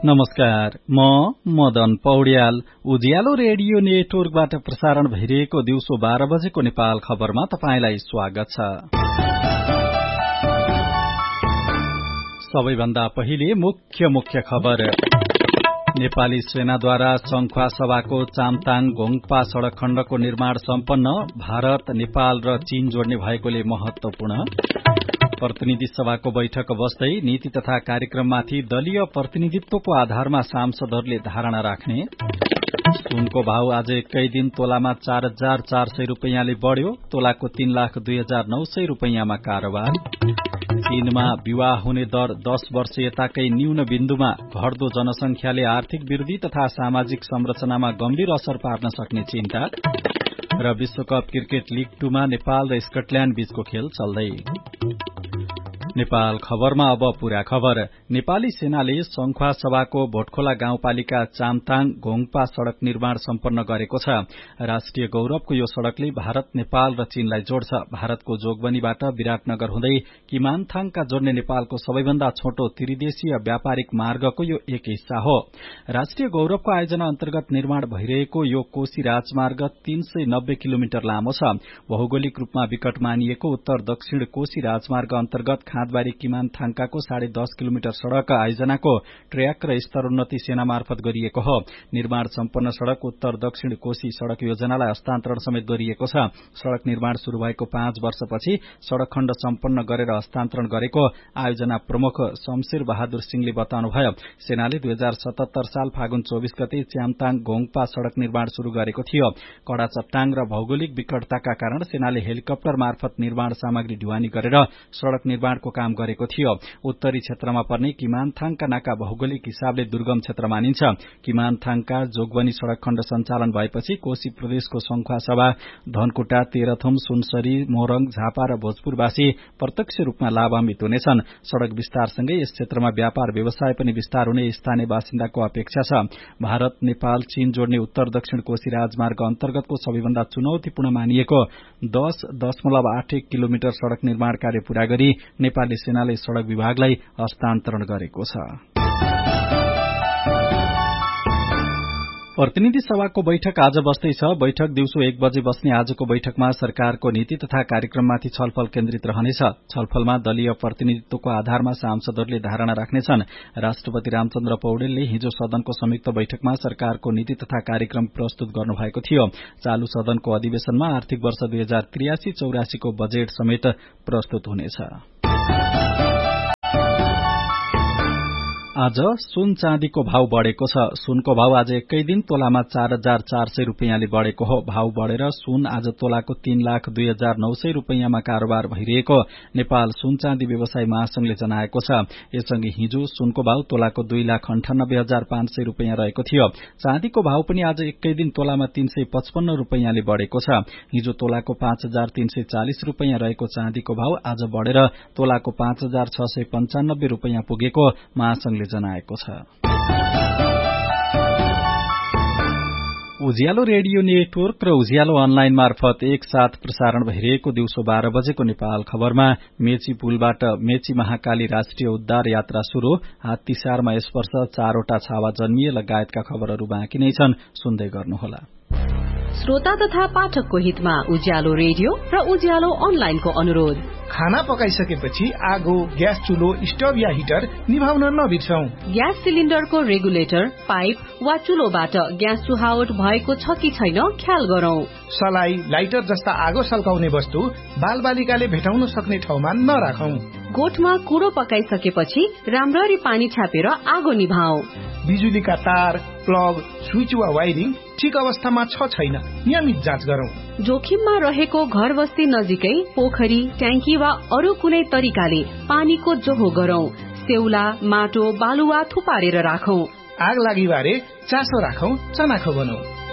नमस्कार, म मदन पौड्याल। उज्यालो रेडियो नेटवर्कबाट प्रसारण भइरहेको दिउँसो 12 बजेको नेपाल खबरमा तपाईंलाई स्वागत छ। सबैभन्दा पहिले मुख्य खबर। नेपाली सेनाद्वारा संखुवा सभाको चामताङ गोङपा सड़क खण्डको निर्माण सम्पन्न। भारत, नेपाल र चीन जोड्ने भएकोले महत्वपूर्ण। प्रतिनिधि सभाको बैठक बस्दै नीति तथा कार्यक्रममाथि दलीय प्रतिनिधित्वको आधारमा सांसदहरूले धारणा राख्ने। सुनको भाव आज एकै दिन तोलामा 4,400 रूपैयाँले बढ़्यो। तोलाको 3,02,900 रूपैयाँमा कारोबार। चीनमा विवाह हुने दर 10 वर्ष यताकै न्यून बिन्दुमा। घट्दो जनसंख्याले आर्थिक वृद्धि तथा सामाजिक संरचनामा गम्भीर असर पार्न सक्ने चिन्ता। र विश्वकप क्रिकेट लीग 2 मा नेपाल र स्कटल्याण्ड बीचको खेल चल्दै। नेपाल खबरमा अब पूरा खबर। नेपाली सेनाले संखुवा सभाको भोटखोला गाउँपालिका चामताङ गोङपा सड़क निर्माण सम्पन्न गरेको छ। राष्ट्रिय गौरवको यो सड़कले भारत, नेपाल र चीनलाई जोड्छ। भारतको जोगबनीबाट विराटनगर हुँदै किमानथाङका जोड्ने नेपालको सबैभन्दा छोटो त्रिदेशीय व्यापारिक मार्गको यो एक हिस्सा हो। राष्ट्रिय गौरवको आयोजना अन्तर्गत निर्माण भइरहेको यो कोशी राजमार्ग 390 किलोमिटर लामो छ। भौगोलिक रूपमा विकट मानिएको उत्तर दक्षिण कोशी राजमार्ग अन्तर्गत खाँदबारी किमानथाङकाको 10.5 किलोमिटर सड़क आयोजनाको ट्र्याक र स्तरोन्नति सेना मार्फत गरिएको हो। निर्माण सम्पन्न सड़क उत्तर दक्षिण कोशी सड़क योजनालाई हस्तान्तरण समेत गरिएको छ। सड़क निर्माण शुरू भएको 5 वर्षपछि सड़क खण्ड सम्पन्न गरेर हस्तान्तरण गरेको आयोजना प्रमुख शमशेर बहादुर सिंहले बताउनुभयो। सेनाले 2077 साल फागुन 24 गते च्यामताङ गोङपा सड़क निर्माण शुरू गरेको थियो। कडा चट्टाङ र भौगोलिक विकटताका कारण सेनाले हेलिकप्टर मार्फत निर्माण सामग्री ढुवानी गरेर सड़क निर्माणको काम गरेको थियो। उत्तरी क्षेत्रमा पर्ने किमानथाङका नाका भौगोलिक हिसाबले दुर्गम क्षेत्र मानिन्छ। किमानथाङका जोगबनी सड़क खण्ड सञ्चालन भएपछि कोशी प्रदेशको संखुवा सभा, धनकुटा, तेह्रथुम, सुनसरी, मोरङ, झापा र भोजपुरवासी प्रत्यक्ष रूपमा लाभान्वित हुनेछन्। सड़क विस्तारसँगै यस क्षेत्रमा व्यापार व्यवसाय पनि विस्तार हुने स्थानीय बासिन्दाको अपेक्षा छ। भारत, नेपाल, चीन जोड्ने उत्तर दक्षिण कोशी राजमार्ग अन्तर्गतको सबैभन्दा चुनौतीपूर्ण मानिएको 10.81 किलोमिटर सड़क निर्माण कार्य पूरा गरी नेपाली सेनाले सड़क विभागलाई हस्तान्तरण गरेको छ। प्रतिनिधि सभाको बैठक आज बस्दैछ। बैठक दिउँसो 1 बजे बस्ने आजको बैठकमा सरकारको नीति तथा कार्यक्रममाथि छलफल केन्द्रित रहनेछ। छलफलमा दलीय प्रतिनिधित्वको आधारमा सांसदहरूले धारणा राख्नेछन्। राष्ट्रपति रामचन्द्र पौडेलले हिजो सदनको संयुक्त बैठकमा सरकारको नीति तथा कार्यक्रम प्रस्तुत गर्नुभएको थियो। चालू सदनको अधिवेशनमा आर्थिक वर्ष 2083-84 को बजेट समेत प्रस्तुत हुनेछ। आज सुन चाँदीको भाव बढ़ेको छ। सुनको भाव आज एकै दिन तोलामा 4,400 रूपैयाँले बढ़ेको हो। भाव बढ़ेर सुन आज तोलाको 3,02,900 रूपैयाँमा कारोबार भइरहेको नेपाल सुन चाँदी व्यवसाय महासंघले जनाएको छ। यससँगै हिजो सुनको भाव तोलाको 2,98,500 रूपैयाँ रहेको थियो। चाँदीको भाव पनि आज एकै दिन तोलामा 355 रूपैयाँले बढ़ेको छ। हिजो तोलाको 5,340 रूपैयाँ रहेको चाँदीको भाव आज बढ़ेर तोलाको 5,695 रूपैयाँ पुगेको महासंघले जनाएको छ। उज्यालो रेडियो नेटवर्क र उज्यालो अनलाइन मार्फत एकसाथ प्रसारण भइरहेको दिउँसो 12 बजेको नेपाल खबरमा मेची पुलबाट मेची महाकाली राष्ट्रिय उद्धार यात्रा शुरू। हात्तीसारमा यस वर्ष 4 वटा छावा जन्मिए लगायतका खबरहरू बाँकी नै छन्, सुन्दै गर्नुहोला। श्रोता तथा पाठकको हितमा उज्यालो रेडियो र उज्यालो अनलाइनको अनुरोध। खाना पकाइसकेपछि आगो, ग्यास चुलो, स्टोभ या हिटर निभाउन नबिर्सौं। ग्यास सिलिन्डरको रेगुलेटर, पाइप वा चुलोबाट ग्यास चुहावट भएको छ कि छैन ख्याल गरौं। सलाई, लाइटर जस्ता आगो सल्काउने वस्तु बालबालिकाले भेटाउन सक्ने ठाउँमा नराखौं। गोठमा कुडो पकाइसकेपछि राम्ररी पानी छापेर आगो निभाऊ। बिजुलीका तार, प्लग, स्विच वा वायरिङ ठिक अवस्थामा छ छैन नियमित जाँच गरौं। जोखिममा रहेको घर बस्ती नजिकै पोखरी, ट्याङ्की वा अरू कुनै तरिकाले पानीको जोहो गरौं। सेउला, माटो, बालुवा थुपारेर राखौं। आग लागि बारे चासो राखौं, चनाखो बनौं।